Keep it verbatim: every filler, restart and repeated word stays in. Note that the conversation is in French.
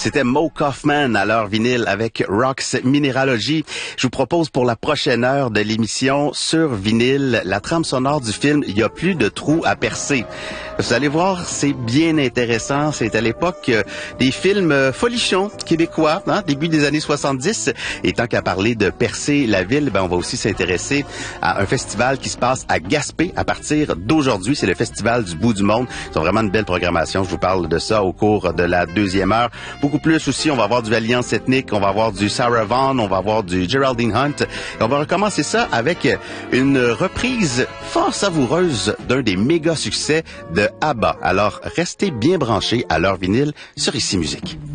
C'était Mo Kaufman à l'heure vinyle avec Rocks Mineralogy. Je vous propose pour la prochaine heure de l'émission sur vinyle la trame sonore du film Il y a plus de trous à percer. Vous allez voir, c'est bien intéressant. C'est à l'époque euh, des films euh, folichons québécois, hein, début des années soixante-dix. Et tant qu'à parler de percer la ville, ben on va aussi s'intéresser à un festival qui se passe à Gaspé à partir d'aujourd'hui. C'est le Festival du bout du monde. Ils ont vraiment une belle programmation. Je vous parle de ça au cours de la deuxième heure. Beaucoup plus aussi, on va avoir du Alliance ethnique, on va avoir du Sarah Vaughan, on va avoir du Geraldine Hunt. Et on va recommencer ça avec une reprise fort savoureuse d'un des méga succès de ABBA. Alors, restez bien branchés à leur vinyle sur Ici Musique.